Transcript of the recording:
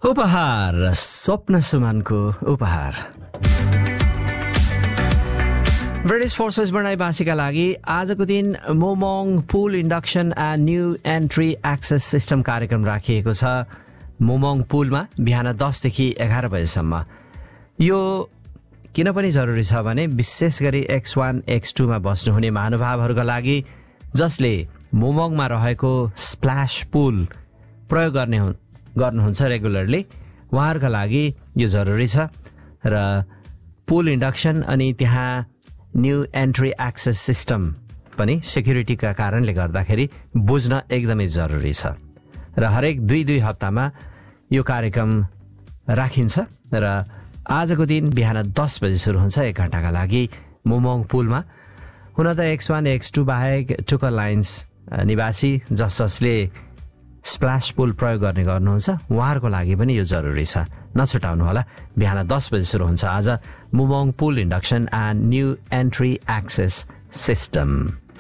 उपहार स्वप्न सुमनको उपहार ब्रिटिश फोर्सेस बढाइवासीका लागि आजको दिन मोमोङ पुल induction and new entry access system कार्यक्रम राखिएको छ। मोमोङ पुलमा बिहान 10 देखि 11 बजेसम्म। यो किन पनि जरुरी छ भने विशेष गरी X1 X2 मा बस्नुहुने महानुभावहरूका लागि जसले मोमोङमा रहेको स्प्ल्याश पुल प्रयोग गर्नुहुन्छ रेगुलरली, उहाँहरूका लागि यो जरुरी छ। र पुल इन्डक्सन अनि त्यहाँ न्यू एन्ट्री एक्सेस सिस्टम पनि सेक्युरिटीका कारणले गर्दाखेरि बुझ्न एकदमै जरुरी छ। र हरेक 2 हप्तामा यो कार्यक्रम राखिन्छ र आजको दिन बिहान 10 बजे सुरु हुन्छ 1 घण्टाका लागि मोमोङ पुलमा। हुन त X1 X2 बाहेक टुकर लाइन्स निवासी जसले स्प्ल्याश पुल प्रयोग गर्ने गर्नुहुन्छ उहाँहरूको लागि पनि यो जरुरी छ। नछुटाउनु होला, बिहान 10 बजे सुरु हुन्छ आज मोमोङ पुल induction and new entry access system.